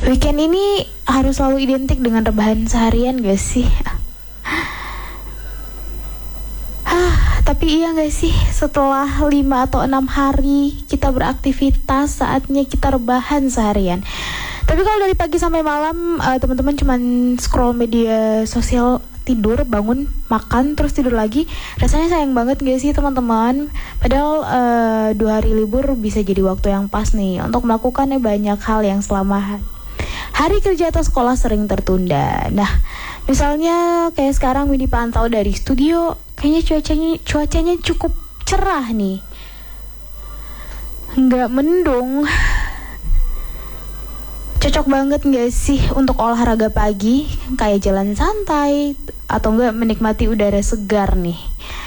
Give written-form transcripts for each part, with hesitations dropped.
Weekend ini harus selalu identik dengan rebahan seharian gak sih? Tapi iya gak sih, setelah 5 atau 6 hari kita beraktivitas, saatnya kita rebahan seharian. Tapi kalau dari pagi sampai malam teman-teman cuman scroll media sosial, tidur, bangun, makan, terus tidur lagi, rasanya sayang banget gak sih teman-teman? Padahal 2 hari libur bisa jadi waktu yang pas nih untuk melakukan banyak hal yang selama hari kerja atau sekolah sering tertunda. Nah, misalnya kayak sekarang Windy pantau dari studio, kayaknya cuacanya cukup cerah nih, nggak mendung. Cocok banget gak sih untuk olahraga pagi, kayak jalan santai atau enggak menikmati udara segar nih.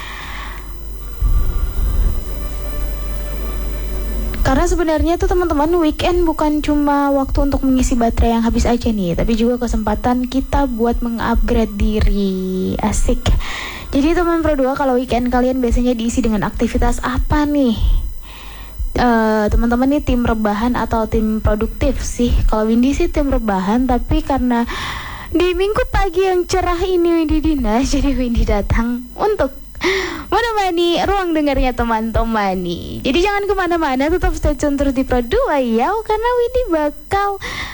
Karena sebenarnya tuh teman-teman, weekend bukan cuma waktu untuk mengisi baterai yang habis aja nih, tapi juga kesempatan kita buat mengupgrade diri. Asik. Jadi teman Pro 2, kalau weekend kalian biasanya diisi dengan aktivitas apa nih? Teman-teman nih tim rebahan atau tim produktif sih? Kalau Windy sih tim rebahan, tapi karena di minggu pagi yang cerah ini Windy dinas, jadi Windy datang untuk menemani ruang dengarnya teman-teman nih. Jadi jangan kemana-mana, tetap stay tune terus di Pro 2 ya, karena Windy bakal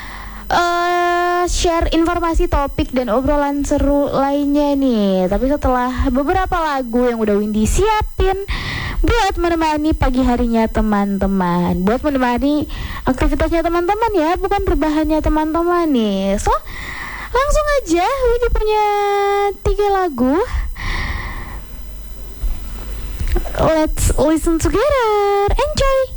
share informasi, topik, dan obrolan seru lainnya nih. Tapi setelah beberapa lagu yang udah Windy siapin buat menemani pagi harinya teman-teman, buat menemani aktivitasnya teman-teman ya, bukan rebahannya teman-teman nih. So, langsung aja, Windy punya 3 lagu. Let's listen together. Enjoy.